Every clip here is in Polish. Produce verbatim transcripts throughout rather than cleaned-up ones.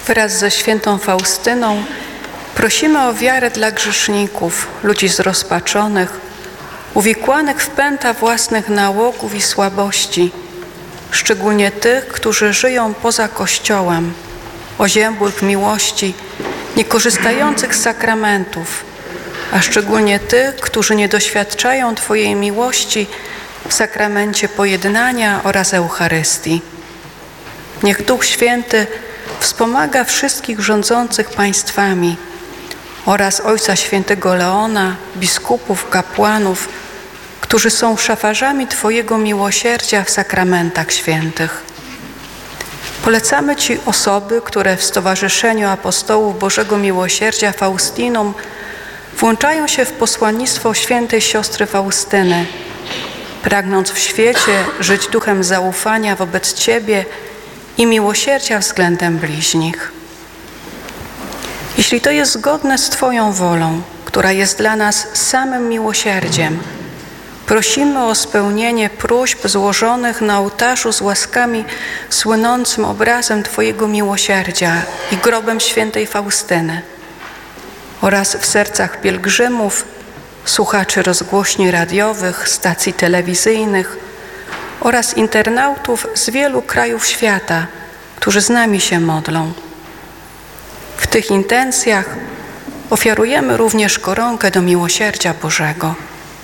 Wraz ze świętą Faustyną prosimy o wiarę dla grzeszników, ludzi zrozpaczonych, uwikłanych w pęta własnych nałogów i słabości, szczególnie tych, którzy żyją poza Kościołem, oziębłych miłości, nie korzystających z sakramentów, a szczególnie tych, którzy nie doświadczają Twojej miłości w sakramencie pojednania oraz Eucharystii. Niech Duch Święty wspomaga wszystkich rządzących państwami oraz Ojca Świętego Leona, biskupów, kapłanów, którzy są szafarzami Twojego miłosierdzia w sakramentach świętych. Polecamy Ci osoby, które w Stowarzyszeniu Apostołów Bożego Miłosierdzia Faustinum włączają się w posłannictwo świętej siostry Faustyny, pragnąc w świecie żyć duchem zaufania wobec Ciebie i miłosierdzia względem bliźnich. Jeśli to jest zgodne z Twoją wolą, która jest dla nas samym miłosierdziem, prosimy o spełnienie próśb złożonych na ołtarzu z łaskami słynącym obrazem Twojego miłosierdzia i grobem świętej Faustyny oraz w sercach pielgrzymów, słuchaczy rozgłośni radiowych, stacji telewizyjnych oraz internautów z wielu krajów świata, którzy z nami się modlą. W tych intencjach ofiarujemy również koronkę do miłosierdzia Bożego.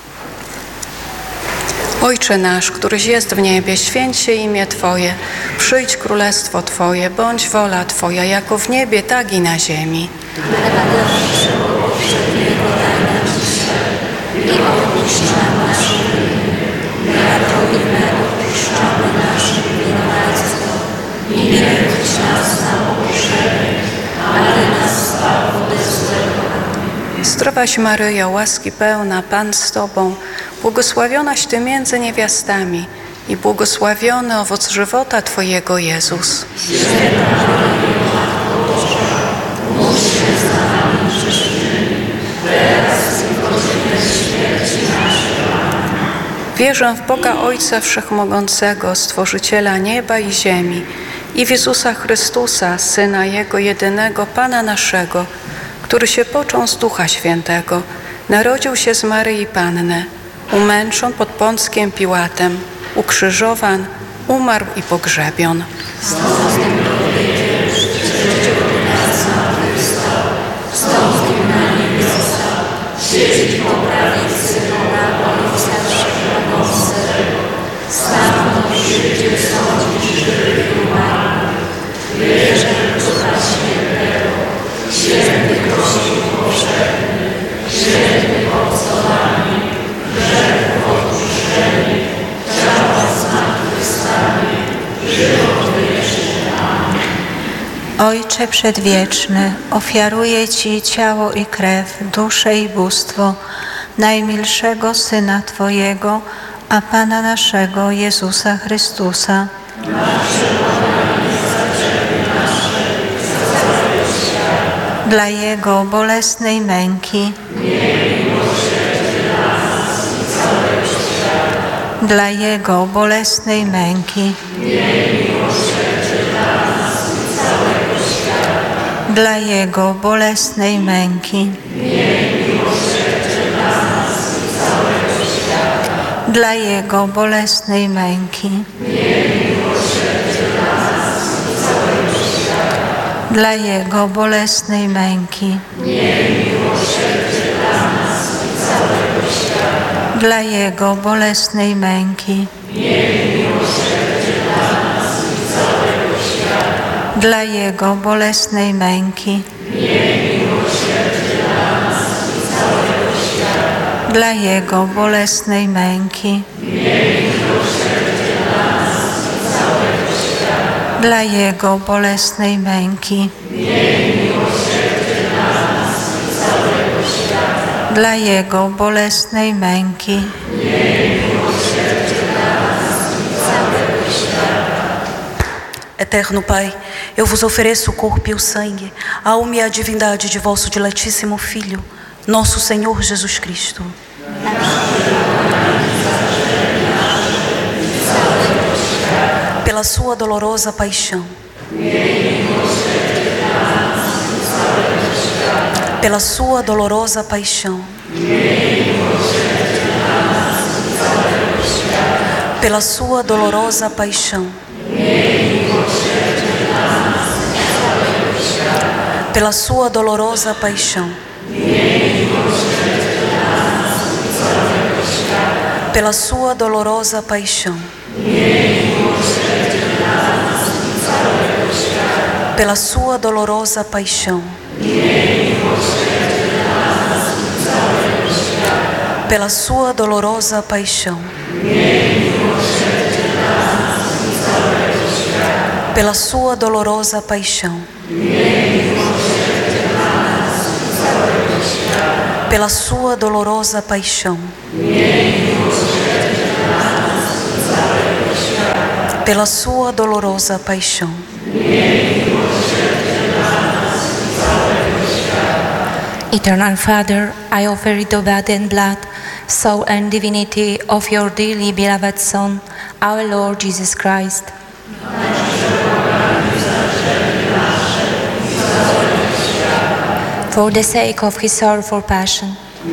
Ojcze nasz, któryś jest w niebie, święć się imię Twoje, przyjdź królestwo Twoje, bądź wola Twoja, jako w niebie, tak i na ziemi. Chleba naszego powszedniego daj nam dzisiaj i odpuść nam nasze winy, jako i my odpuszczamy naszym winowajcom. I nie wódź nas na pokuszenie, ale nas zbaw ode złego. Zdrowaś Maryjo, łaski pełna, Pan z Tobą, błogosławionaś Ty między niewiastami i błogosławiony owoc żywota Twojego, Jezus. Wierzę w Boga Ojca Wszechmogącego, Stworzyciela nieba i ziemi, i w Jezusa Chrystusa, Syna Jego jedynego, Pana naszego, który się począł z Ducha Świętego, narodził się z Maryi Panny, umęczon pod Pąckiem Piłatem, ukrzyżowan, umarł i pogrzebion. Siedzi po prawicy Boga Ojca Wszechmogącego, stamtąd przyjdzie sądzić żywych i umarłych. Wierzę w Ducha Świętego, święty Kościół powszechny, świętych obcowanie, grzechów odpuszczenie, ciała zmartwychwstanie, żywot wieczny. Amen. Ojcze Przedwieczny, ofiaruję Ci ciało i krew, duszę i bóstwo najmilszego Syna Twojego, a Pana naszego Jezusa Chrystusa. Dla Jego bolesnej męki, dla Jego bolesnej męki, dla Jego bolesnej męki, dla Jego bolesnej męki, dla Jego bolesnej męki, dla Jego bolesnej męki, dla Jego bolesnej męki, dla Jego bolesnej męki, dla Jego bolesnej męki, dla Jego bolesnej męki, Eterno Pai, eu vos ofereço o corpo e o sangue, a alma e a divindade de vosso diletíssimo Filho, nosso Senhor Jesus Cristo. Pela sua dolorosa paixão, pela sua dolorosa paixão, pela sua dolorosa paixão, pela sua dolorosa paixão, pela sua dolorosa paixão, pela sua dolorosa paixão, pela sua dolorosa paixão, pela sua dolorosa paixão, pela sua dolorosa paixão, pela sua dolorosa paixão, Eternal Father, I offer the body and blood, soul and divinity of your dearly beloved Son, our Lord Jesus Christ. For the sake of his sorrowful passion,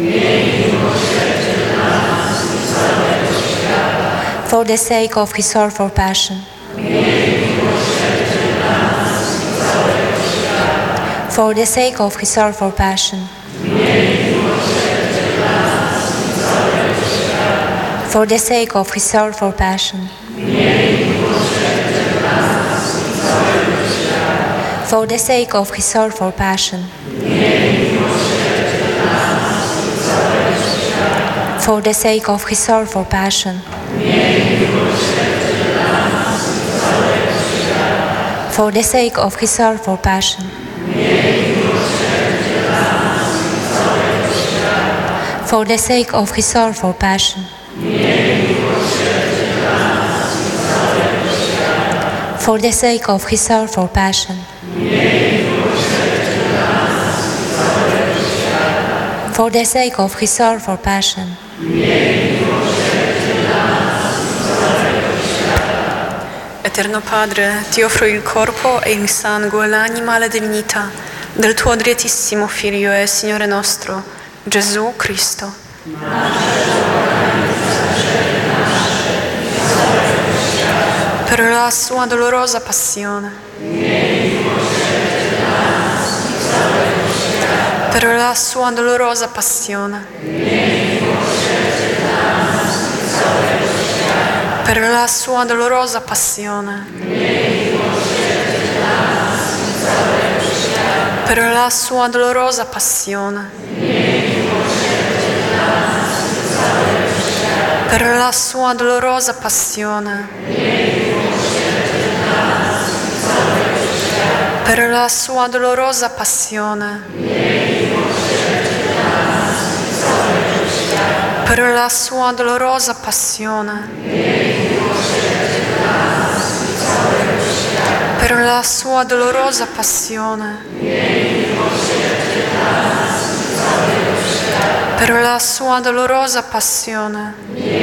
for the sake of his sorrowful passion, for the sake of his sorrowful passion, for the sake of his sorrowful passion, for the sake of his sorrowful passion, for the sake of his sorrowful passion, for the sake of his sorrowful passion, for the sake of his sorrowful passion, for the sake of his sorrowful passion, for the sake of his sorrowful passion, Eterno Padre, ti offro il corpo e il sangue, l'anima e la divinità del tuo dilettissimo Figlio e Signore nostro, Gesù Cristo. Per la sua dolorosa passione, per la sua dolorosa passione, per la sua dolorosa passione, per la sua dolorosa passione, per la sua dolorosa passione, per la sua dolorosa passione, per la sua dolorosa passione, per la sua dolorosa passione, per la sua dolorosa passione,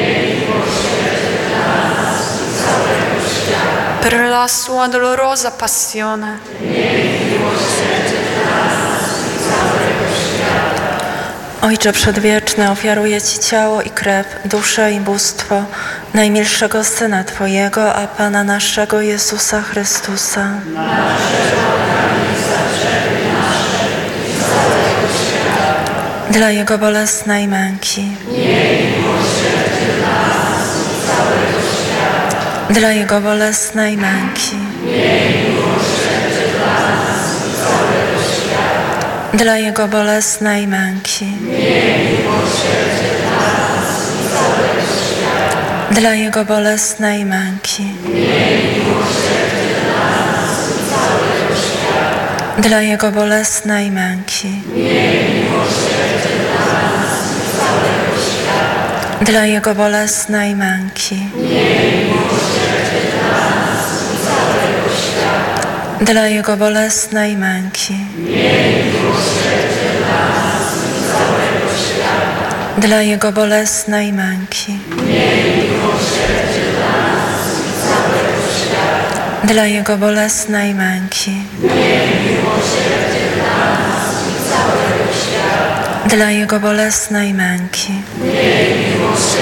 per la sua dolorosa passione, Ojcze Przedwieczny, ofiaruję Ci ciało i krew, duszę i bóstwo najmilszego Syna Twojego, a Pana naszego Jezusa Chrystusa. Dla Jego bolesnej męki, dla Jego bolesnej męki, dla Jego bolesnej męki, dla Jego bolesnej męki, dla Jego bolesnej męki, dla Jego bolesnej męki, dla Jego bolesnej męki, dla Jego bolesnej męki, dla Jego bolesnej męki, dla Jego bolesnej męki, dla Jego bolesnej męki, Miej miłosierdzie